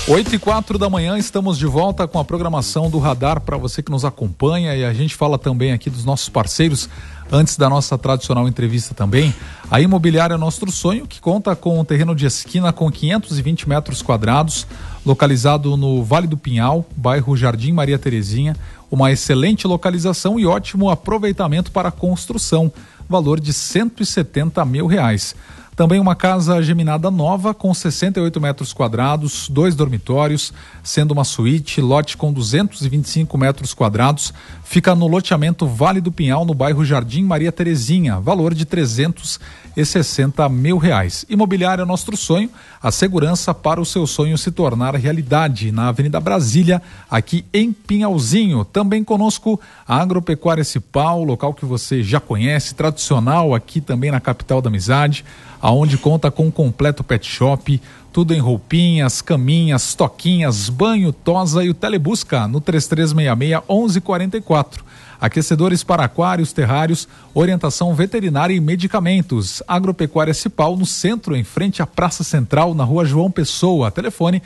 8h04 da manhã, estamos de volta com a programação do Radar para você que nos acompanha, e a gente fala também aqui dos nossos parceiros antes da nossa tradicional entrevista também. A Imobiliária Nostro Sonho, que conta com um terreno de esquina com 520 metros quadrados, localizado no Vale do Pinhal, bairro Jardim Maria Terezinha, uma excelente localização e ótimo aproveitamento para a construção, valor de R$170 mil. Também uma casa geminada nova com 68 metros quadrados, 2 dormitórios, sendo uma suíte, lote com 225 metros quadrados, fica no loteamento Vale do Pinhal, no bairro Jardim Maria Terezinha, valor de R$360 mil. Imobiliária Nostro Sonho, a segurança para o seu sonho se tornar realidade, na Avenida Brasília, aqui em Pinhalzinho. Também conosco a Agropecuária Cipau, local que você já conhece, tradicional aqui também na capital da amizade, aonde conta com um completo pet shop, tudo em roupinhas, caminhas, toquinhas, banho, tosa e o telebusca no 3366-1144. Aquecedores para aquários, terrários, orientação veterinária e medicamentos. Agropecuária Cipau, no centro, em frente à Praça Central, na Rua João Pessoa. Telefone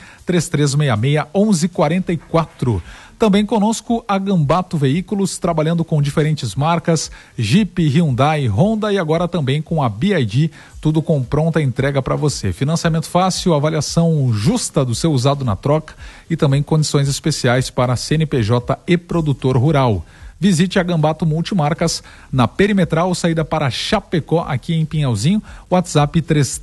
3366-1144. Também conosco a Gambato Veículos, trabalhando com diferentes marcas, Jeep, Hyundai, Honda e agora também com a BYD, tudo com pronta entrega para você. Financiamento fácil, avaliação justa do seu usado na troca e também condições especiais para CNPJ e produtor rural. Visite a Gambato Multimarcas na Perimetral, saída para Chapecó, aqui em Pinhalzinho. WhatsApp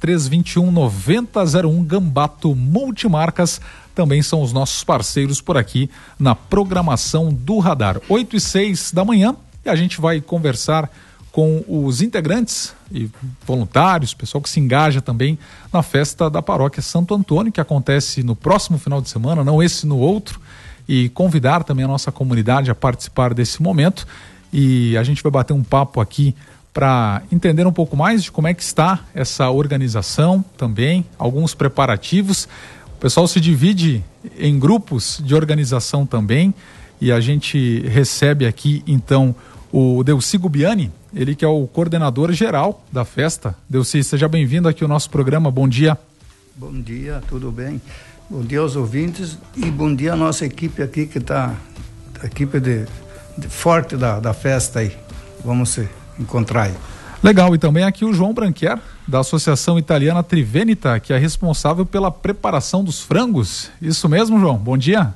3321-9001, Gambato Multimarcas. Também são os nossos parceiros por aqui na programação do Radar. 8h06 da manhã, e a gente vai conversar com os integrantes e voluntários, pessoal que se engaja também na festa da Paróquia Santo Antônio, que acontece no próximo final de semana, não esse, no outro, e convidar também a nossa comunidade a participar desse momento. E a gente vai bater um papo aqui para entender um pouco mais de como é que está essa organização também, alguns preparativos. O pessoal se divide em grupos de organização também, e a gente recebe aqui então o Delci Gubiani, ele que é o coordenador geral da festa. Delci, seja bem-vindo aqui ao nosso programa, bom dia. Bom dia, tudo bem? Bom dia aos ouvintes e bom dia à nossa equipe aqui, que está, a equipe forte da festa aí, vamos se encontrar aí. Legal, e também aqui o João Branquier, da Associação Italiana Trivenita, que é responsável pela preparação dos frangos. Isso mesmo, João? Bom dia.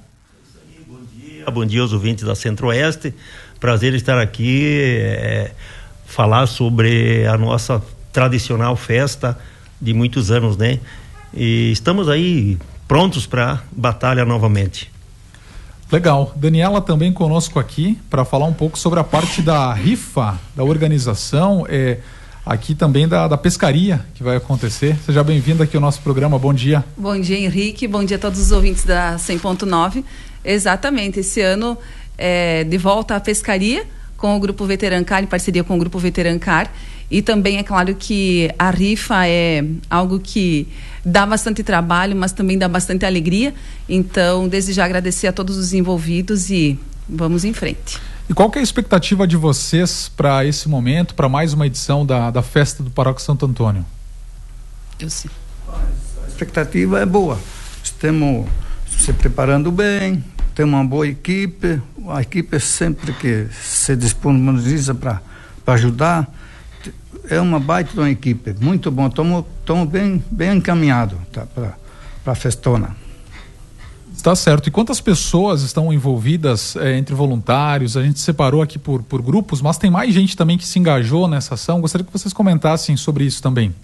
Bom dia aos ouvintes da Centro-Oeste. Prazer estar aqui, falar sobre a nossa tradicional festa de muitos anos, né? E estamos aí prontos para batalha novamente. Legal. Daniela também conosco aqui para falar um pouco sobre a parte da rifa, da organização, aqui também da pescaria que vai acontecer. Seja bem-vinda aqui ao nosso programa, bom dia. Bom dia, Henrique, bom dia a todos os ouvintes da 100.9. Exatamente, esse ano de volta à pescaria com o Grupo Veterancar, em parceria com o Grupo Veterancar, e também é claro que a rifa é algo que dá bastante trabalho, mas também dá bastante alegria. Então, desde já agradecer a todos os envolvidos e vamos em frente. E qual que é a expectativa de vocês para esse momento, para mais uma edição da festa do Paróquia Santo Antônio? Eu sim. A expectativa é boa. Estamos se preparando bem, temos uma boa equipe, a equipe sempre que se disponibiliza para ajudar. É uma baita de uma equipe, muito bom, estamos bem encaminhados, tá, para a festona. Está certo. E quantas pessoas estão envolvidas entre voluntários? A gente separou aqui por grupos, mas tem mais gente também que se engajou nessa ação. Gostaria que vocês comentassem sobre isso também.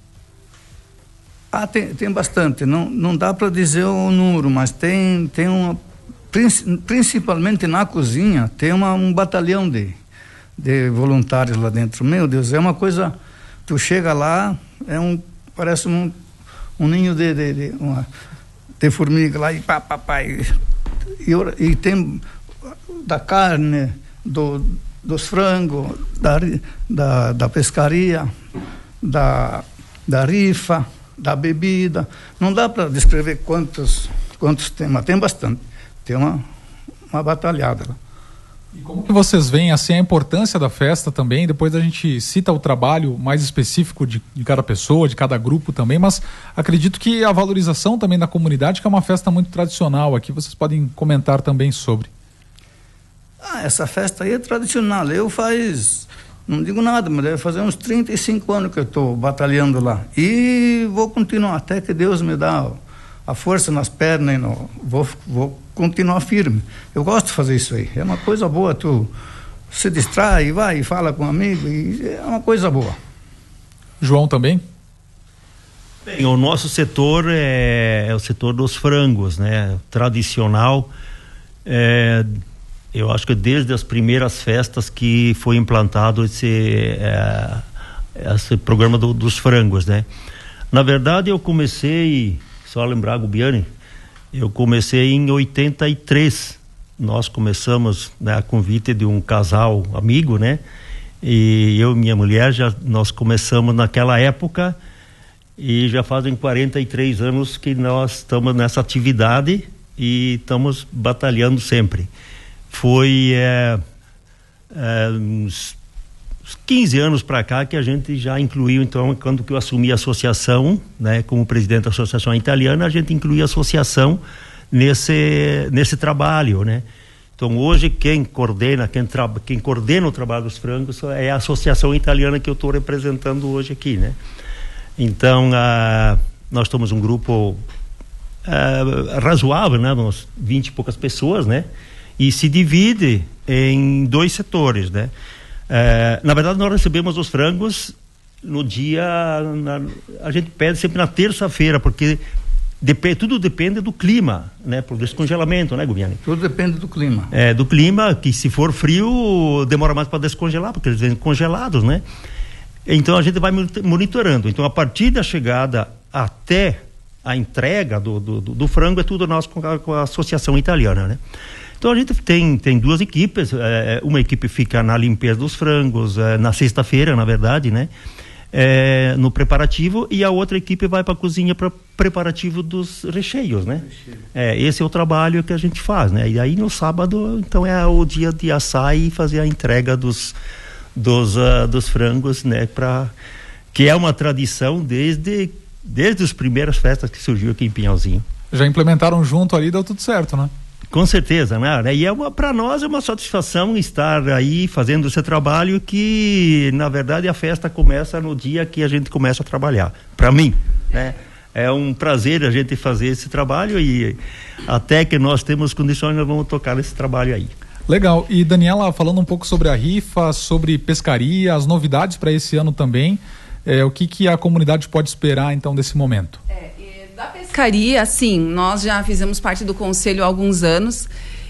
Tem bastante, não dá para dizer o número, mas tem uma, principalmente na cozinha, tem um batalhão de voluntários lá dentro. Meu Deus, é uma coisa, tu chega lá, parece um ninho de formiga lá e e tem da carne, dos frangos, da pescaria, da rifa, da bebida. Não dá para descrever quantos tem, mas tem bastante. Tem uma batalhada lá. E como que vocês veem assim a importância da festa também? Depois a gente cita o trabalho mais específico de cada pessoa, de cada grupo também, mas acredito que a valorização também da comunidade, que é uma festa muito tradicional aqui, vocês podem comentar também sobre. Essa festa aí é tradicional. Não digo nada, mas deve fazer uns 35 anos que eu estou batalhando lá. E vou continuar até que Deus me dá a força nas pernas e vou continuar firme. Eu gosto de fazer isso aí. É uma coisa boa, tu se distrai, vai e fala com um amigo, e é uma coisa boa. João também? Bem, o nosso setor é o setor dos frangos, né? Tradicional. Eu acho que desde as primeiras festas que foi implantado esse programa dos frangos, né? Na verdade, eu comecei, só lembrar, Gubiani, eu comecei em 83. Nós começamos, né, a convite de um casal amigo, né? E eu e minha mulher, nós começamos naquela época, e já fazem 43 anos que nós estamos nessa atividade e estamos batalhando sempre. Foi uns 15 anos para cá que a gente já incluiu, então, quando que eu assumi a associação, né, como presidente da Associação Italiana, a gente incluiu a associação nesse trabalho, né? Então, hoje quem coordena o trabalho dos frangos é a Associação Italiana que eu estou representando hoje aqui, né? Então, nós somos um grupo razoável, né? Uns 20 e poucas pessoas, né? E se divide em 2 setores, né? Na verdade, nós recebemos os frangos no dia... a gente pede sempre na terça-feira, porque tudo depende do clima, né? Por descongelamento, né, Gubiani? Tudo depende do clima. Do clima, que se for frio, demora mais para descongelar, porque eles vêm congelados, né? Então, a gente vai monitorando. Então, a partir da chegada até a entrega do frango, é tudo nosso com a Associação Italiana, né? Então a gente tem 2 equipes, uma equipe fica na limpeza dos frangos, na sexta-feira, na verdade, né? No preparativo, e a outra equipe vai para a cozinha para preparativo dos recheios, né? Esse é o trabalho que a gente faz, né? E aí no sábado, então, é o dia de assar e fazer a entrega dos frangos, né? Que é uma tradição desde as primeiras festas que surgiu aqui em Pinhalzinho. Já implementaram junto ali, deu tudo certo, né? Com certeza, né? E para nós é uma satisfação estar aí fazendo esse trabalho, que na verdade a festa começa no dia que a gente começa a trabalhar. Para mim, né? É um prazer a gente fazer esse trabalho, e até que nós temos condições, nós vamos tocar esse trabalho aí. Legal. E Daniela, falando um pouco sobre a rifa, sobre pescaria, as novidades para esse ano também, o que a comunidade pode esperar então desse momento? Da pescaria, sim, nós já fizemos parte do conselho há alguns anos,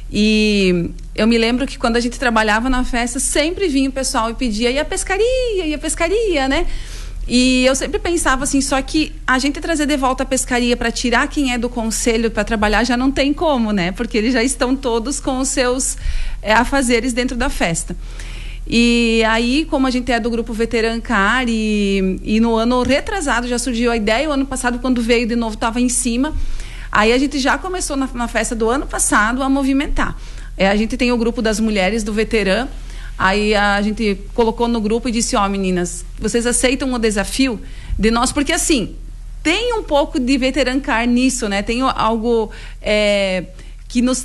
e eu me lembro que quando a gente trabalhava na festa, sempre vinha o pessoal e pedia, e a pescaria, né? E eu sempre pensava assim, só que a gente trazer de volta a pescaria para tirar quem é do conselho para trabalhar já não tem como, né? Porque eles já estão todos com os seus afazeres dentro da festa. E aí, como a gente é do grupo Veterancar, e no ano retrasado já surgiu a ideia, o ano passado, quando veio de novo, estava em cima. Aí a gente já começou na festa do ano passado a movimentar. A gente tem o grupo das mulheres do Veteran. Aí a gente colocou no grupo e disse, meninas, vocês aceitam o desafio de nós? Porque assim, tem um pouco de Veterancar nisso, né? Tem algo que nos